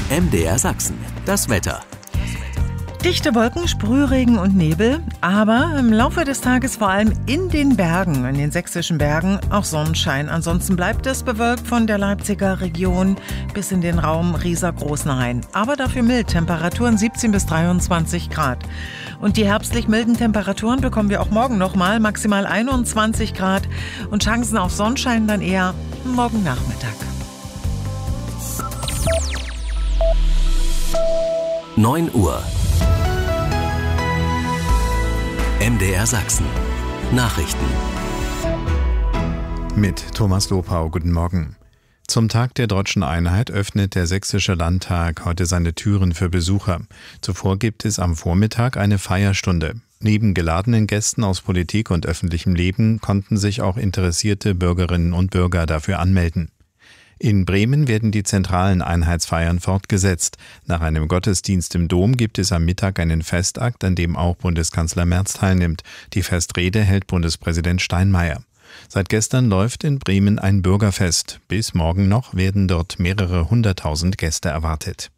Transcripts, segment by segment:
MDR Sachsen, das Wetter. Dichte Wolken, Sprühregen und Nebel, aber im Laufe des Tages vor allem in den Bergen, in den sächsischen Bergen, auch Sonnenschein. Ansonsten bleibt es bewölkt von der Leipziger Region bis in den Raum Riesa-Großenhain. Aber dafür mild, Temperaturen 17 bis 23 Grad. Und die herbstlich milden Temperaturen bekommen wir auch morgen nochmal, maximal 21 Grad. Und Chancen auf Sonnenschein dann eher morgen Nachmittag. 9 Uhr. MDR Sachsen. Nachrichten. Mit Thomas Lopau, guten Morgen. Zum Tag der Deutschen Einheit öffnet der Sächsische Landtag heute seine Türen für Besucher. Zuvor gibt es am Vormittag eine Feierstunde. Neben geladenen Gästen aus Politik und öffentlichem Leben konnten sich auch interessierte Bürgerinnen und Bürger dafür anmelden. In Bremen werden die zentralen Einheitsfeiern fortgesetzt. Nach einem Gottesdienst im Dom gibt es am Mittag einen Festakt, an dem auch Bundeskanzler Merz teilnimmt. Die Festrede hält Bundespräsident Steinmeier. Seit gestern läuft in Bremen ein Bürgerfest. Bis morgen noch werden dort mehrere 100.000 Gäste erwartet.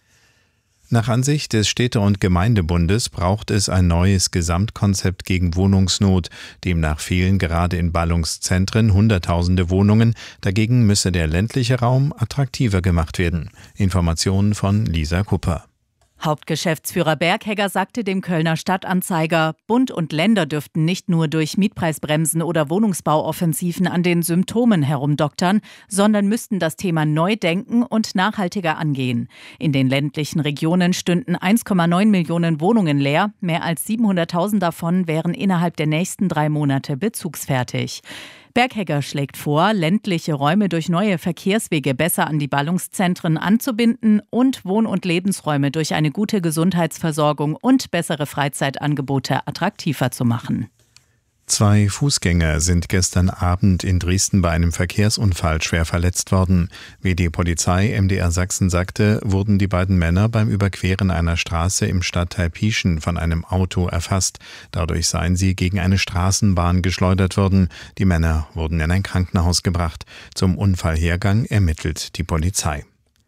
Nach Ansicht des Städte- und Gemeindebundes braucht es ein neues Gesamtkonzept gegen Wohnungsnot. Demnach fehlen gerade in Ballungszentren Hunderttausende Wohnungen. Dagegen müsse der ländliche Raum attraktiver gemacht werden. Informationen von Lisa Kupper. Hauptgeschäftsführer Berghegger sagte dem Kölner Stadtanzeiger, Bund und Länder dürften nicht nur durch Mietpreisbremsen oder Wohnungsbauoffensiven an den Symptomen herumdoktern, sondern müssten das Thema neu denken und nachhaltiger angehen. In den ländlichen Regionen stünden 1,9 Millionen Wohnungen leer, mehr als 700.000 davon wären innerhalb der nächsten 3 Monate bezugsfertig. Berghegger schlägt vor, ländliche Räume durch neue Verkehrswege besser an die Ballungszentren anzubinden und Wohn- und Lebensräume durch eine gute Gesundheitsversorgung und bessere Freizeitangebote attraktiver zu machen. 2 Fußgänger sind gestern Abend in Dresden bei einem Verkehrsunfall schwer verletzt worden. Wie die Polizei MDR Sachsen sagte, wurden die beiden Männer beim Überqueren einer Straße im Stadtteil Pieschen von einem Auto erfasst. Dadurch seien sie gegen eine Straßenbahn geschleudert worden. Die Männer wurden in ein Krankenhaus gebracht. Zum Unfallhergang ermittelt die Polizei.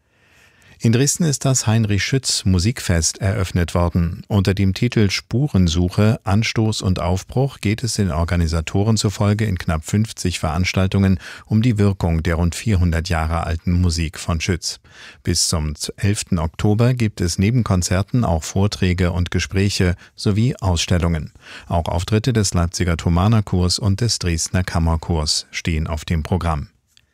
In Dresden ist das Heinrich-Schütz-Musikfest eröffnet worden. Unter dem Titel Spurensuche, Anstoß und Aufbruch geht es den Organisatoren zufolge in knapp 50 Veranstaltungen um die Wirkung der rund 400 Jahre alten Musik von Schütz. Bis zum 11. Oktober gibt es neben Konzerten auch Vorträge und Gespräche sowie Ausstellungen. Auch Auftritte des Leipziger Thomanerchors und des Dresdner Kammerchors stehen auf dem Programm.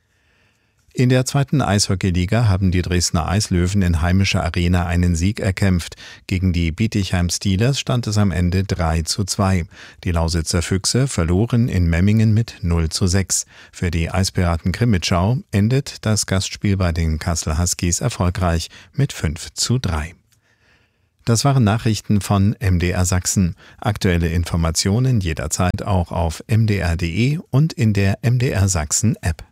In der 2. Eishockeyliga haben die Dresdner Eislöwen in heimischer Arena einen Sieg erkämpft. Gegen die Bietigheim Steelers stand es am Ende 3:2. Die Lausitzer Füchse verloren in Memmingen mit 0:6. Für die Eispiraten Krimitschau endet das Gastspiel bei den Kassel Huskies erfolgreich mit 5:3. Das waren Nachrichten von MDR Sachsen. Aktuelle Informationen jederzeit auch auf mdr.de und in der MDR Sachsen App.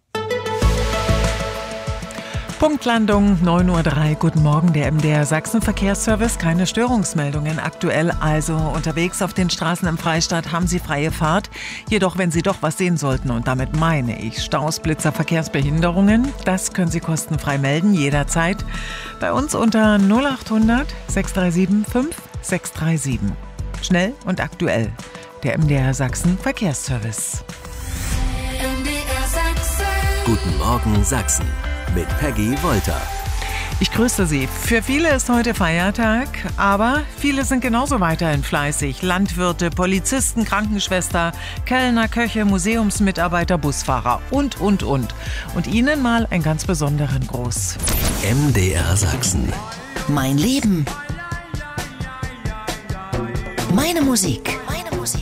Punktlandung 9:03 Uhr. Guten Morgen, der MDR Sachsen Verkehrsservice. Keine Störungsmeldungen aktuell. Also unterwegs auf den Straßen im Freistaat haben Sie freie Fahrt. Jedoch, wenn Sie doch was sehen sollten, und damit meine ich Staus, Blitzer, Verkehrsbehinderungen, das können Sie kostenfrei melden, jederzeit. Bei uns unter 0800 637 5637. Schnell und aktuell. Der MDR Sachsen Verkehrsservice. MDR Sachsen. Guten Morgen Sachsen. Mit Peggy Wolter. Ich grüße Sie. Für viele ist heute Feiertag, aber viele sind genauso weiterhin fleißig. Landwirte, Polizisten, Krankenschwester, Kellner, Köche, Museumsmitarbeiter, Busfahrer und. Und Ihnen mal einen ganz besonderen Gruß. MDR Sachsen. Mein Leben. Meine Musik.